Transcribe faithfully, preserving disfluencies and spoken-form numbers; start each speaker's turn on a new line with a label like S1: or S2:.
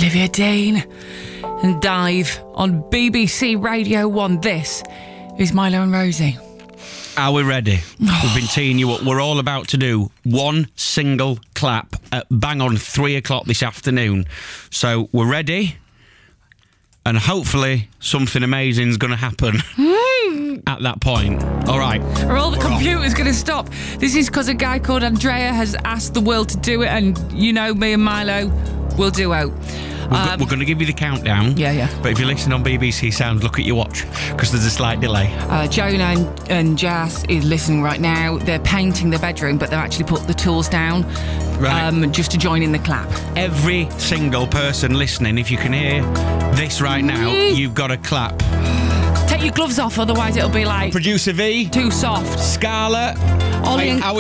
S1: Olivia Dean and Dive on B B C Radio one. This is Milo and Rosie.
S2: Are we ready? We've been teeing you up. We're all about to do one single clap at bang on three o'clock this afternoon. So we're ready, and hopefully something amazing is going to happen at that point. All right.
S1: Are all the
S2: We're
S1: computers going to stop? This is because a guy called Andrea has asked the world to do it, and you know me and Milo will do out.
S2: We're,
S1: Um,
S2: go- we're going to give you the countdown.
S1: Yeah, yeah.
S2: But if you listen on B B C Sounds, look at your watch, because there's a slight delay.
S1: Uh, Jonah and, and Jas is listening right now. They're painting the bedroom, but they've actually put the tools down
S2: Right.
S1: um, just to join in the clap.
S2: Every single person listening, if you can hear this right now, you've got to clap.
S1: Take your gloves off, otherwise it'll be like
S2: Producer V,
S1: too soft.
S2: Scarlett,
S1: Ollie and-
S2: are we